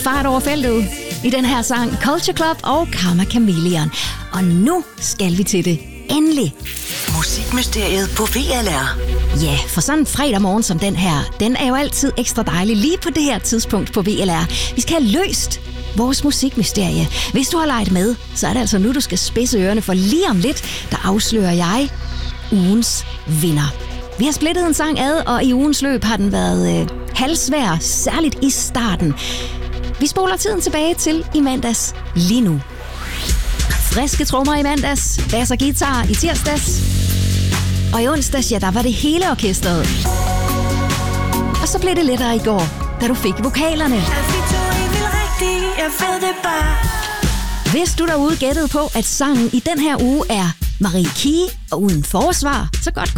fart over feltet i den her sang Culture Club og Karma Chameleon. Og nu skal vi til det. Endelig. Musikmysteriet på VLR. Ja, for sådan en fredag morgen som den her, den er jo altid ekstra dejlig lige på det her tidspunkt på VLR. Vi skal have løst vores musikmysterie. Hvis du har leget med, så er det altså nu, du skal spidse ørerne, for lige om lidt, der afslører jeg ugens vinder. Vi har splittet en sang ad, og i ugens løb har den været halvsvær, særligt i starten. Vi spoler tiden tilbage til i mandags lige nu. Friske trommer i mandags, bass og guitar i tirsdags. Og i onsdags, ja, der var det hele orkestret. Og så blev det lettere i går, da du fik vokalerne. Hvis du derude gættede på, at sangen i den her uge er Marie Key og uden forsvar, så godt